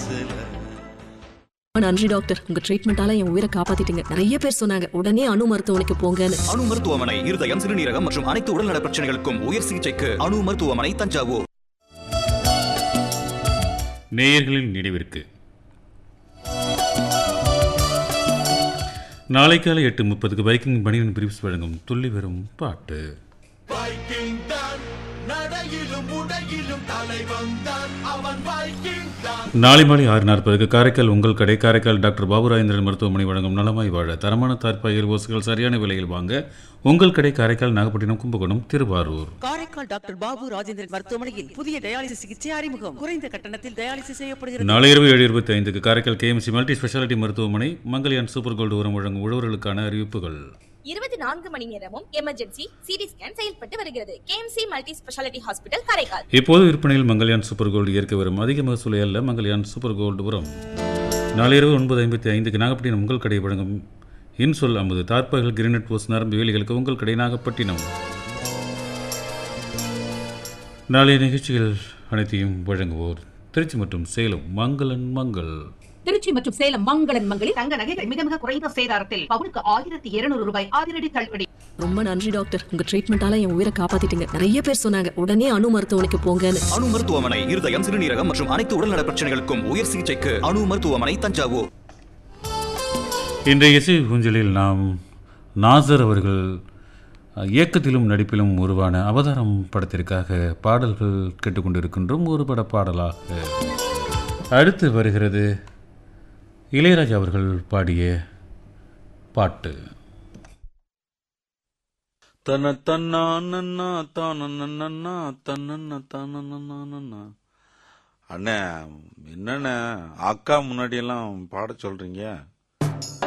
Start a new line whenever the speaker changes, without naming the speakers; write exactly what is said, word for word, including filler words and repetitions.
மனசுல.
நன்றி டாக்டர், உங்க ட்ரீட்மெண்டால என் உயிரை காப்பாத்திட்டீங்க. நிறைய பேர் சொன்னாங்க உடனே அணு மருத்துவமனைக்கு போங்கன்னு.
அணு மருத்துவமனை இருதயம், சிறுநீரகம் மற்றும் அனைத்து உடல்நல பிரச்சனைகளுக்கும் உயர் சிகிச்சைக்கு அணு மருத்துவமனை, தஞ்சாவூர்.
நேயர்களின் நினைவிற்கு நாளை காலை எட்டு முப்பதுக்கு பைக்கிங் பணியின் பிரிப்ஸ் வழங்கும் துள்ளி வரும் பாட்டு. நாளை மாலை ஆறு நாற்பதுக்கு காரைக்கால் உங்கள் கடை காரைக்கால் டாக்டர் பாபுராஜேந்திரன் மருத்துவமனை வழங்கும் நலமாய் வாழ தரமான தார்பாய்கள் ஓசுகள் சரியான விலையில் வாங்க உங்கள் கடை காரைக்கால், நாகப்பட்டினம், கும்பகோணம், திருவாரூர்.
காரைக்கால் டாக்டர் பாபு ராஜேந்திரன் மருத்துவமனையில் புதிய டயாலிசிஸ் சிகிச்சை அறிமுகம். குறைந்த கட்டணத்தில் டயாலிசிஸ் செய்யப்படுகிறது.
நாளை இரவு ஏழு இருபத்தி ஐந்துக்கு காரைக்கால் கேஎம்சி மல்டி ஸ்பெஷாலிட்டி மருத்துவமனை மங்கல்யான் சூப்பர் கோல்டு உரம் வழங்கும் உழவர்களுக்கான அறிவிப்புகள்.
இருபத்தி நான்கு மணி நேரமும் எமர்ஜென்சி சிடி ஸ்கேன் செயல்பட்டு வருகிறது. KMC multi speciality hospital, Karaikal.
இப்போது விற்பனையில் மங்கல்யான் சூப்பர் கோல்டு இயற்கை வரும் அதிக மகசூலை அல்ல மங்கல்யான் சூப்பர் கோல்டு உரம். நாளை இரவு ஒன்பது ஐம்பத்தி ஐந்துக்கு நாகப்பட்டினம் உங்கள் கடை வழங்கும் இன்சொல் அம்பது தார்பாய்கள் கிரினட் போஸ் நரம்பு வேலிகளுக்கு உங்கள் கடை, நாகப்பட்டினம். நாளைய நிகழ்ச்சிகள் அனைத்தையும் வழங்குவோர் திருச்சி மற்றும் சேலம் மங்களன் மங்கள்.
திருச்சி மற்றும் சேலம் மங்களன் மங்களில் தங்க நகைகள் மிக மிக குறைந்த சேதாரத்தில் பவுனுக்கு ஆயிரத்தி இருநூறு ரூபாய் அதிரடி தள்ளுபடி.
ரொம்ப நன்றி டாக்டர், உங்க ட்ரீட்மெண்டால என் உயிரை காப்பாத்திட்டீங்க. நிறைய பேர் சொன்னாங்க உடனே அணு மருத்துவமனைக்கு போங்கன்னு.
அணு மருத்துவமனை இருதயம், சிறுநீரகம் மற்றும் அனைத்து உடல்நல பிரச்சனைகளுக்கும் உயர் சிகிச்சைக்கு அணு மருத்துவமனை, தஞ்சாவூர்.
இன்றைய இசை ஊஞ்சலில் நாம் நாசர் அவர்கள் இயக்கத்திலும் நடிப்பிலும் உருவான அவதாரம் படத்திற்காக பாடல்கள் கேட்டுக்கொண்டிருக்கின்றோம். ஒரு பட பாடலாக அடுத்து வருகிறது இளையராஜா அவர்கள் பாடிய பாட்டு.
தன தன்னா நன்னா தானன்னா தன்னன்னா தானன்னா. அண்ணே என்னண்ணே அக்கா முன்னாடி எல்லாம் பாட சொல்றீங்க?